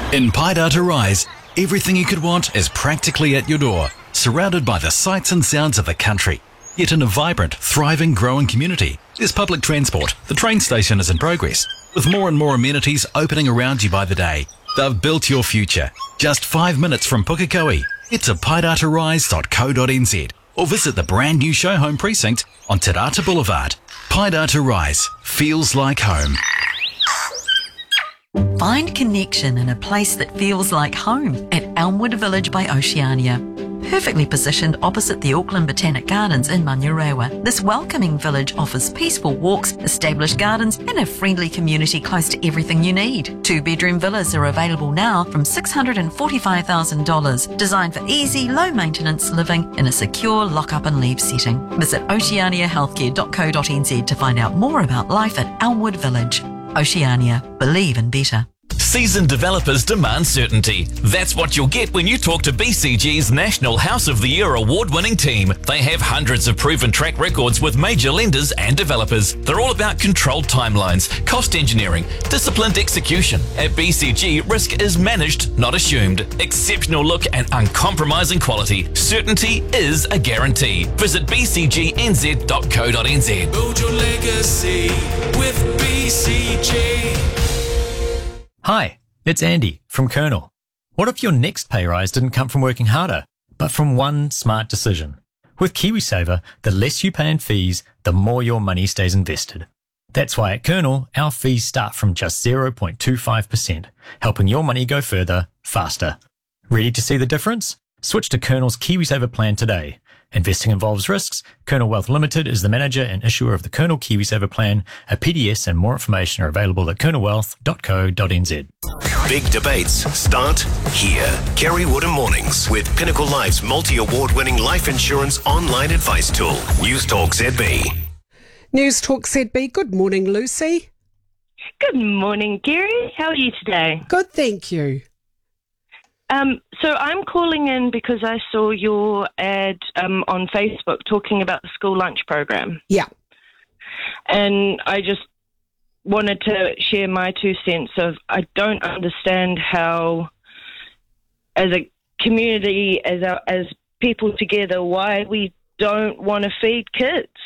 In Paidata Rise, everything you could want is practically at your door, surrounded by the sights and sounds of the country. Yet in a vibrant, thriving, growing community, there's public transport. The train station is in progress, with more and more amenities opening around you by the day. They've built your future. Just 5 minutes from Pukekohe. Head to paidatarise.co.nz or visit the brand new show home precinct on Te Rata Boulevard. Paidata Rise feels like home. Find connection in a place that feels like home at Elmwood Village by Oceania. Perfectly positioned opposite the Auckland Botanic Gardens in Manurewa, this welcoming village offers peaceful walks, established gardens and a friendly community close to everything you need. 2-bedroom villas are available now from $645,000, designed for easy, low-maintenance living in a secure lock-up and leave setting. Visit oceaniahealthcare.co.nz to find out more about life at Elmwood Village. Oceania. Believe in better. Seasoned developers demand certainty. That's what you'll get when you talk to BCG's National House of the Year award-winning team. They have hundreds of proven track records with major lenders and developers. They're all about controlled timelines, cost engineering, disciplined execution. At BCG, risk is managed, not assumed. Exceptional look and uncompromising quality. Certainty is a guarantee. Visit bcgnz.co.nz. Build your legacy with BCG. Hi, it's Andy from Colonel. What if your next pay rise didn't come from working harder, but from one smart decision? With KiwiSaver, the less you pay in fees, the more your money stays invested. That's why at Colonel, our fees start from just 0.25%, helping your money go further, faster. Ready to see the difference? Switch to Colonel's KiwiSaver plan today. Investing involves risks. Colonel Wealth Limited is the manager and issuer of the Colonel KiwiSaver plan. A PDS and more information are available at colonelwealth.co.nz. Big debates start here. Kerry Woodham Mornings with Pinnacle Life's multi-award-winning life insurance online advice tool. News Talk ZB. News Talk ZB. Good morning, Lucy. Good morning, Gary. How are you today? Good, thank you. So I'm calling in because I saw your ad on Facebook talking about the school lunch program. Yeah. And I just wanted to share my 2 cents of I don't understand how, as a community, as people together, why we don't want to feed kids.